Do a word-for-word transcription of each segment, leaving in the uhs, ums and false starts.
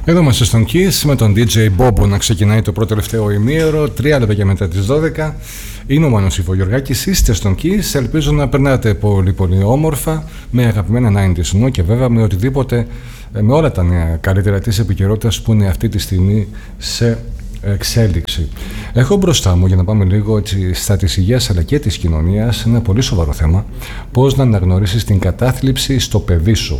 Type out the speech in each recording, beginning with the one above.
Εδώ είμαστε στον Kiss με τον ντι τζέι Bobo να ξεκινάει το πρώτο τελευταίο ημίωρο, τρία λεπτά μετά τις δώδεκα. Είναι ο Μάνος Ιφογιοργάκης, είστε στον Kiss. Ελπίζω να περνάτε πολύ πολύ όμορφα με αγαπημένα ενενήντα νο και βέβαια με οτιδήποτε, με όλα τα νέα καλύτερα της επικαιρότητας που είναι αυτή τη στιγμή σε εξέλιξη. Έχω μπροστά μου, για να πάμε λίγο έτσι, στα της υγείας αλλά και της κοινωνίας, ένα πολύ σοβαρό θέμα: πώς να αναγνωρίσεις την κατάθλιψη στο παιδί σου.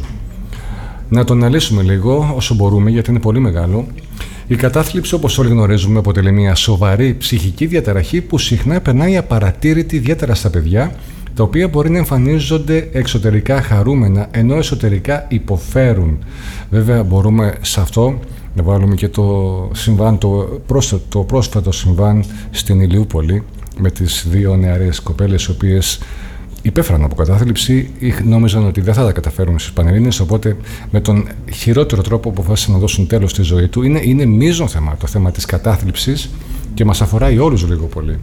Να το αναλύσουμε λίγο όσο μπορούμε, γιατί είναι πολύ μεγάλο. Η κατάθλιψη, όπως όλοι γνωρίζουμε, αποτελεί μια σοβαρή ψυχική διαταραχή που συχνά περνάει απαρατήρητη, ιδιαίτερα στα παιδιά, τα οποία μπορεί να εμφανίζονται εξωτερικά χαρούμενα, ενώ εσωτερικά υποφέρουν. Βέβαια, μπορούμε σε αυτό να βάλουμε και το συμβάν, το πρόσφατο, το πρόσφατο συμβάν στην Ηλιούπολη, με τις δύο νεαρές κοπέλες, οι οποίες υπέφεραν από κατάθλιψη, νόμιζαν ότι δεν θα τα καταφέρουν στις Πανελλήνιες, οπότε με τον χειρότερο τρόπο αποφάσισαν να δώσουν τέλος στη ζωή του. Είναι, είναι μείζον θέμα το θέμα της κατάθλιψης και μας αφοράει όλους λίγο πολύ.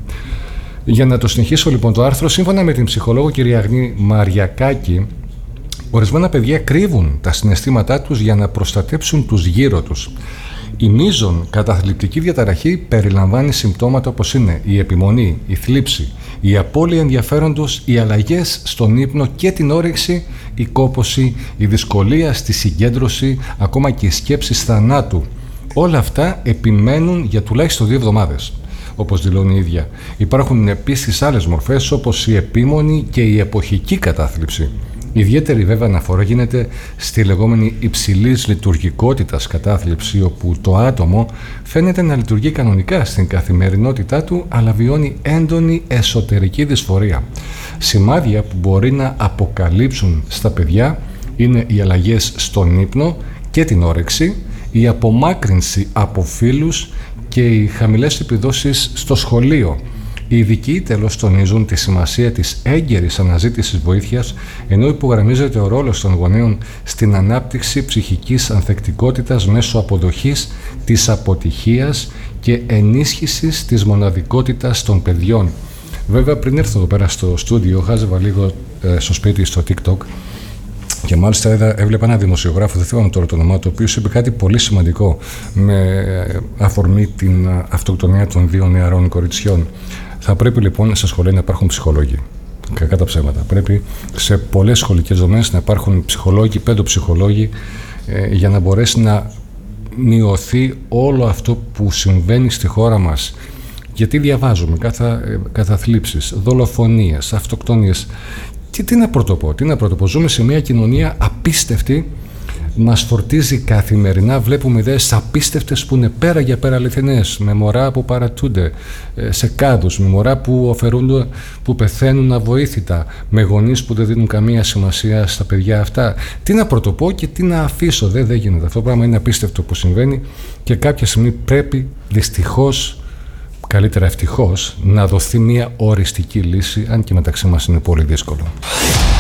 Για να το συνεχίσω λοιπόν το άρθρο, σύμφωνα με την ψυχολόγο κυρία Αγνή Μαριακάκη, ορισμένα παιδιά κρύβουν τα συναισθήματά τους για να προστατέψουν τους γύρω τους. Η μείζον καταθλιπτική διαταραχή περιλαμβάνει συμπτώματα όπως είναι η επιμονή, η θλίψη, η απώλεια ενδιαφέροντος, οι αλλαγές στον ύπνο και την όρεξη, η κόπωση, η δυσκολία στη συγκέντρωση, ακόμα και οι σκέψεις θανάτου. Όλα αυτά επιμένουν για τουλάχιστον δύο εβδομάδες, όπως δηλώνει η ίδια. Υπάρχουν επίσης άλλες μορφές, όπως η επίμονη και η εποχική κατάθλιψη. Ιδιαίτερη βέβαια αναφορά γίνεται στη λεγόμενη υψηλής λειτουργικότητας κατάθλιψη, όπου το άτομο φαίνεται να λειτουργεί κανονικά στην καθημερινότητά του, αλλά βιώνει έντονη εσωτερική δυσφορία. Σημάδια που μπορεί να αποκαλύψουν στα παιδιά είναι οι αλλαγές στον ύπνο και την όρεξη, η απομάκρυνση από φίλους και οι χαμηλές επιδόσεις στο σχολείο. Οι ειδικοί τέλος τονίζουν τη σημασία της έγκαιρης αναζήτησης βοήθειας, ενώ υπογραμμίζεται ο ρόλος των γονέων στην ανάπτυξη ψυχικής ανθεκτικότητας μέσω αποδοχής της αποτυχίας και ενίσχυσης της μοναδικότητας των παιδιών. Βέβαια, πριν έρθω εδώ πέρα στο στούντιο, χάζευα λίγο ε, στο σπίτι, στο TikTok, και μάλιστα έδα, έβλεπα ένα δημοσιογράφο, δεν θυμάμαι τώρα το όνομά του, ο οποίος είπε κάτι πολύ σημαντικό με αφορμή την αυτοκτονία των δύο νεαρών κοριτσιών. Θα πρέπει λοιπόν στα σχολεία να υπάρχουν ψυχολόγοι. Κακά τα ψέματα. Πρέπει σε πολλές σχολικές δομές να υπάρχουν ψυχολόγοι, πέντε ψυχολόγοι, ε, για να μπορέσει να μειωθεί όλο αυτό που συμβαίνει στη χώρα μας. Γιατί διαβάζουμε καθα, καθαθλίψεις, δολοφονίες, αυτοκτονίες. Και τι να πρωτοπώ, τι να πρωτοπώ. Ζούμε σε μια κοινωνία απίστευτη, μας φορτίζει καθημερινά, βλέπουμε ιδέες απίστευτες που είναι πέρα για πέρα αληθινές, με μωρά που παρατούνται σε κάδους, με μωρά που αφαιρούνται, που πεθαίνουν αβοήθητα, με γονείς που δεν δίνουν καμία σημασία στα παιδιά αυτά. Τι να πρωτοπώ και τι να αφήσω, δεν, δεν γίνεται. Αυτό το πράγμα είναι απίστευτο που συμβαίνει και κάποια στιγμή πρέπει δυστυχώς, καλύτερα ευτυχώς, να δοθεί μια οριστική λύση, αν και μεταξύ μας είναι πολύ δύσκολο.